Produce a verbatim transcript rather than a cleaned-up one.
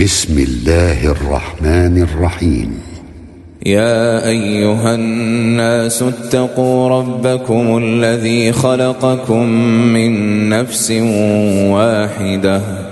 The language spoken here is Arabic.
بسم الله الرحمن الرحيم. يا أيها الناس اتقوا ربكم الذي خلقكم من نفس واحدة